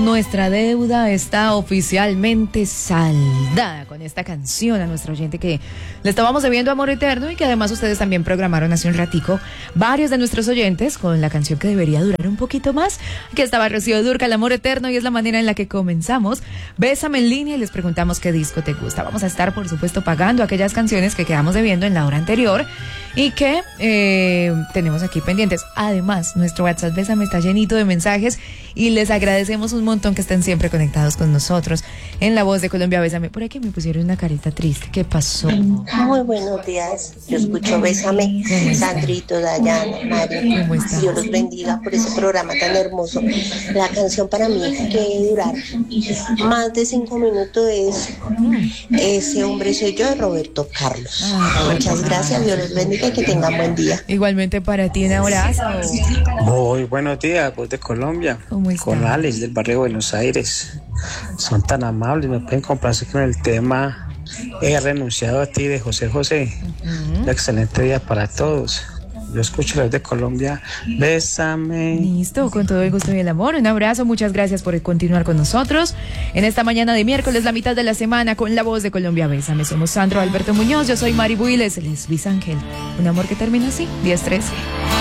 Nuestra deuda está oficialmente saldada con esta canción a nuestro oyente que le estábamos debiendo amor eterno y que además ustedes también programaron hace un ratico varios de nuestros oyentes con la canción que debería durar un poquito más. Aquí estaba Rocío Dúrcal, Amor Eterno, y es la manera en la que comenzamos. Bésame en línea y les preguntamos qué disco te gusta. Vamos a estar, por supuesto, pagando aquellas canciones que quedamos debiendo en la hora anterior y que tenemos aquí pendientes. Además, nuestro WhatsApp Bésame está llenito de mensajes y les agradecemos un montón que estén siempre conectados con nosotros en La Voz de Colombia. Bésame. Por aquí me pusieron una carita triste. ¿Qué pasó? Muy buenos días. Yo escucho Bésame, Sandrito, Dayana, Mari. Dios los bendiga por ese programa tan hermoso. La canción para mí que debe durar más de 5 minutos es Ese hombre soy yo, de Roberto Carlos. Muchas gracias, Dios los bendiga y que tengan buen día. Igualmente para ti, un abrazo. Muy buenos días, Voz de Colombia, con Alex del barrio de Buenos Aires. Son tan amables, me pueden complacer con el tema He renunciado a ti de José José. Un excelente día para todos. Yo escucho la Voz de Colombia. Bésame. Listo, con todo el gusto y el amor. Un abrazo, muchas gracias por continuar con nosotros en esta mañana de miércoles, la mitad de la semana, con La Voz de Colombia. Bésame. Somos Sandro Alberto Muñoz, yo soy Mari Builes, él es Luis Ángel. Un amor que termina así, 10:13.